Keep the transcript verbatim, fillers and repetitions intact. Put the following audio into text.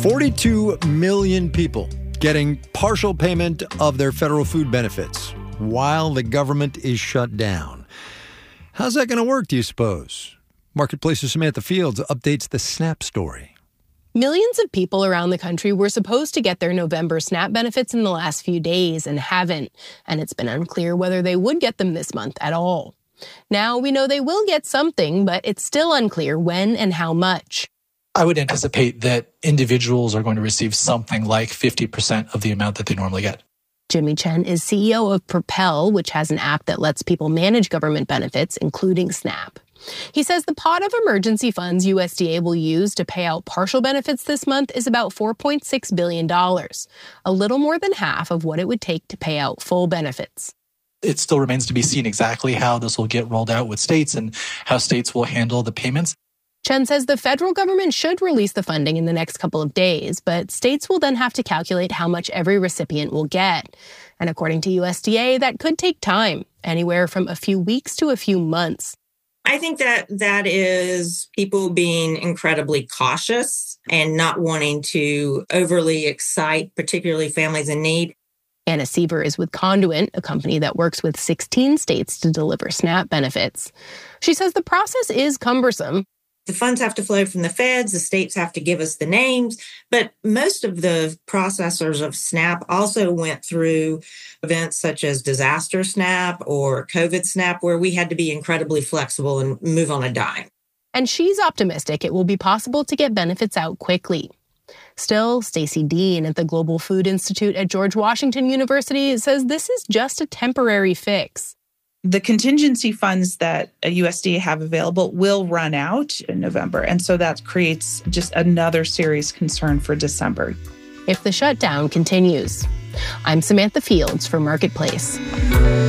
forty-two million people getting partial payment of their federal food benefits while the government is shut down. How's that going to work, do you suppose? Marketplace's Samantha Fields updates the SNAP story. Millions of people around the country were supposed to get their November SNAP benefits in the last few days and haven't, and it's been unclear whether they would get them this month at all. Now we know they will get something, but it's still unclear when and how much. I would anticipate that individuals are going to receive something like fifty percent of the amount that they normally get. Jimmy Chen is C E O of Propel, which has an app that lets people manage government benefits, including SNAP. He says the pot of emergency funds U S D A will use to pay out partial benefits this month is about four point six billion dollars, a little more than half of what it would take to pay out full benefits. It still remains to be seen exactly how this will get rolled out with states and how states will handle the payments. Chen says the federal government should release the funding in the next couple of days, but states will then have to calculate how much every recipient will get. And according to U S D A, that could take time, anywhere from a few weeks to a few months. I think that that is people being incredibly cautious and not wanting to overly excite, particularly families in need. Anna Seaver is with Conduent, a company that works with sixteen states to deliver SNAP benefits. She says the process is cumbersome. The funds have to flow from the feds, the states have to give us the names, but most of the processors of SNAP also went through events such as disaster SNAP or COVID SNAP, where we had to be incredibly flexible and move on a dime. And she's optimistic it will be possible to get benefits out quickly. Still, Stacey Dean at the Global Food Institute at George Washington University says this is just a temporary fix. The contingency funds that U S D A have available will run out in November, and so that creates just another serious concern for December. If the shutdown continues. I'm Samantha Fields for Marketplace.